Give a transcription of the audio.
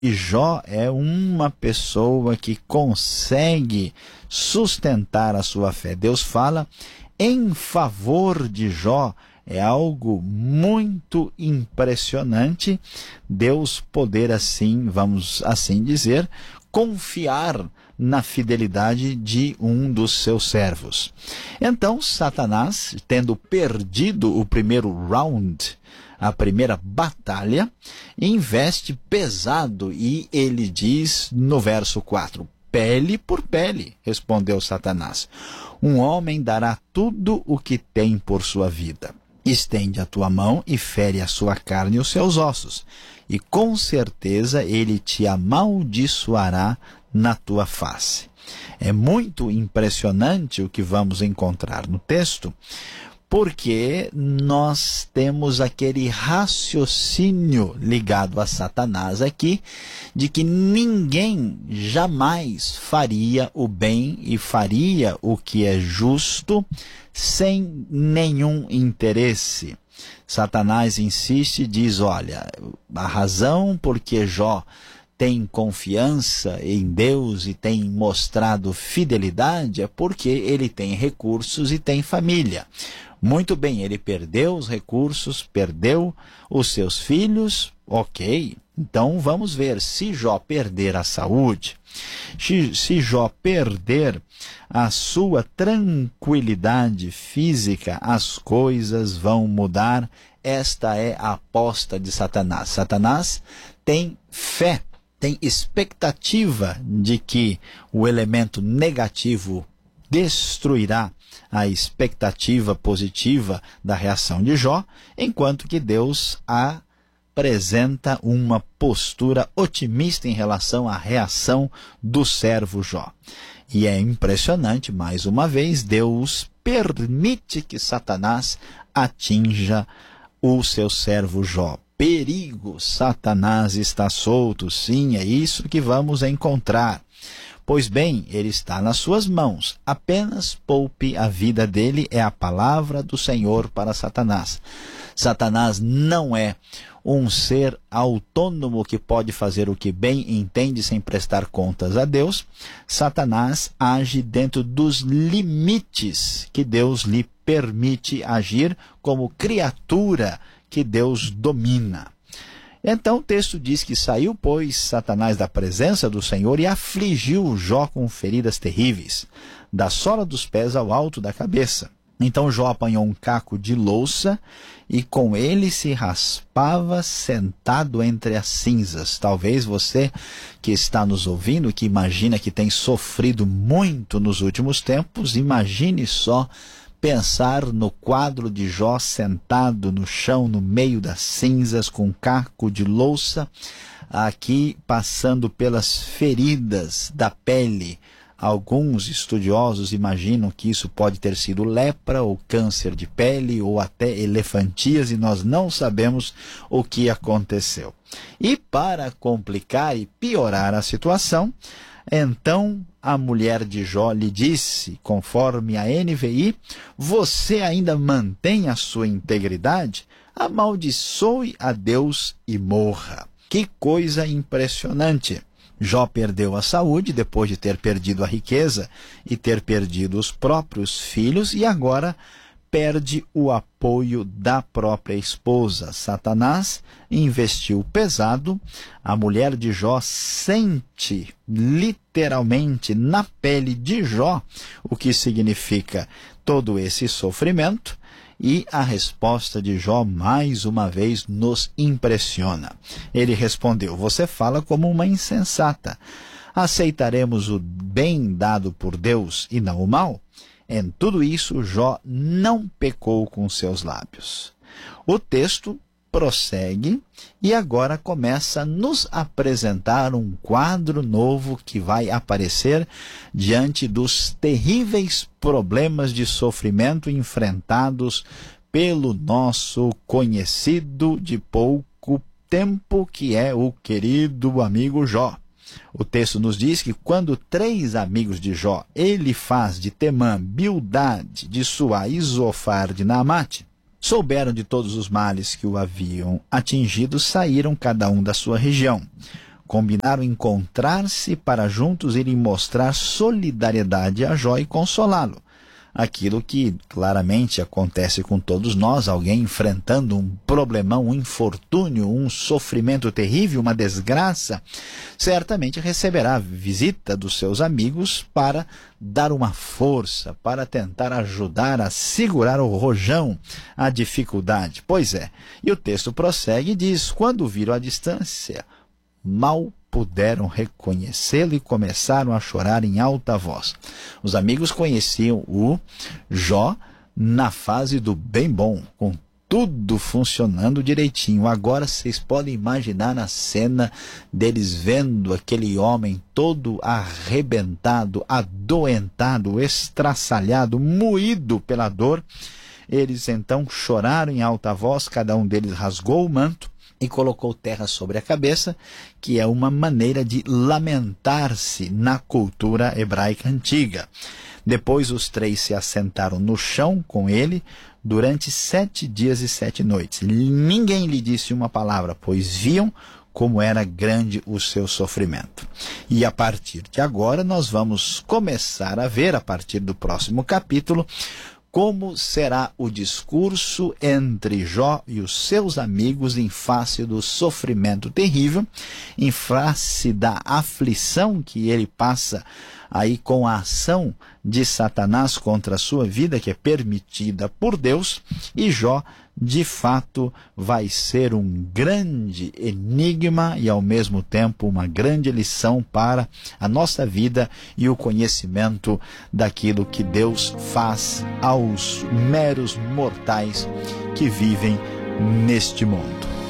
E Jó é uma pessoa que consegue sustentar a sua fé. Deus fala em favor de Jó. É algo muito impressionante Deus poder assim, vamos assim dizer, confiar na fidelidade de um dos seus servos. Então, Satanás, tendo perdido o primeiro round, a primeira batalha, investe pesado e ele diz no verso 4, pele por pele, respondeu Satanás. Um homem dará tudo o que tem por sua vida. Estende a tua mão e fere a sua carne e os seus ossos, e com certeza ele te amaldiçoará na tua face. É muito impressionante o que vamos encontrar no texto, porque nós temos aquele raciocínio ligado a Satanás aqui, de que ninguém jamais faria o bem e faria o que é justo sem nenhum interesse. Satanás insiste e diz, olha, a razão porque Jó tem confiança em Deus e tem mostrado fidelidade é porque ele tem recursos e tem família. Muito bem, ele perdeu os recursos, perdeu os seus filhos, ok. Então vamos ver, se Jó perder a saúde, se Jó perder a sua tranquilidade física, as coisas vão mudar. Esta é a aposta de Satanás. Satanás tem fé, tem expectativa de que o elemento negativo destruirá a expectativa positiva da reação de Jó, enquanto que Deus apresenta uma postura otimista em relação à reação do servo Jó. E é impressionante, mais uma vez, Deus permite que Satanás atinja o seu servo Jó. Perigo, Satanás está solto, sim, é isso que vamos encontrar. Pois bem, ele está nas suas mãos, apenas poupe a vida dele, é a palavra do Senhor para Satanás. Satanás não é um ser autônomo que pode fazer o que bem entende sem prestar contas a Deus. Satanás age dentro dos limites que Deus lhe permite agir como criatura que Deus domina. Então o texto diz que saiu, pois, Satanás da presença do Senhor e afligiu Jó com feridas terríveis, da sola dos pés ao alto da cabeça. Então Jó apanhou um caco de louça e com ele se raspava sentado entre as cinzas. Talvez você que está nos ouvindo, que imagina que tem sofrido muito nos últimos tempos, imagine só pensar no quadro de Jó sentado no chão, no meio das cinzas, com um caco de louça, aqui passando pelas feridas da pele. Alguns estudiosos imaginam que isso pode ter sido lepra ou câncer de pele ou até elefantíase, e nós não sabemos o que aconteceu. E para complicar e piorar a situação, então a mulher de Jó lhe disse, conforme a NVI, você ainda mantém a sua integridade? Amaldiçoe a Deus e morra. Que coisa impressionante! Jó perdeu a saúde depois de ter perdido a riqueza e ter perdido os próprios filhos e agora perde o apoio da própria esposa. Satanás investiu pesado. A mulher de Jó sente literalmente na pele de Jó o que significa todo esse sofrimento. E a resposta de Jó, mais uma vez, nos impressiona. Ele respondeu, você fala como uma insensata. Aceitaremos o bem dado por Deus e não o mal? Em tudo isso, Jó não pecou com seus lábios. O texto prossegue e agora começa a nos apresentar um quadro novo que vai aparecer diante dos terríveis problemas de sofrimento enfrentados pelo nosso conhecido de pouco tempo, que é o querido amigo Jó. O texto nos diz que quando 3 amigos de Jó, Elifaz de Temã, Bildade de Suá e Zofar de Naamate, souberam de todos os males que o haviam atingido, saíram cada um da sua região. combinaram encontrar-se para juntos irem mostrar solidariedade a Jó e consolá-lo. Aquilo que claramente acontece com todos nós, alguém enfrentando um problemão, um infortúnio, um sofrimento terrível, uma desgraça, certamente receberá a visita dos seus amigos para dar uma força, para tentar ajudar a segurar o rojão, a dificuldade. Pois é, e o texto prossegue e diz: quando viram à distância, mal puderam reconhecê-lo e começaram a chorar em alta voz. Os amigos conheciam o Jó na fase do bem bom, com tudo funcionando direitinho. Agora vocês podem imaginar a cena deles vendo aquele homem todo arrebentado, adoentado, estraçalhado, moído pela dor. Eles então choraram em alta voz, cada um deles rasgou o manto e colocou terra sobre a cabeça, que é uma maneira de lamentar-se na cultura hebraica antiga. Depois os 3 se assentaram no chão com ele durante 7 dias e 7 noites. Ninguém lhe disse uma palavra, pois viam como era grande o seu sofrimento. E a partir de agora nós vamos começar a ver, a partir do próximo capítulo, como será o discurso entre Jó e os seus amigos em face do sofrimento terrível, em face da aflição que ele passa aí com a ação de Satanás contra a sua vida, que é permitida por Deus, e Jó, de fato, vai ser um grande enigma e, ao mesmo tempo, uma grande lição para a nossa vida e o conhecimento daquilo que Deus faz aos meros mortais que vivem neste mundo.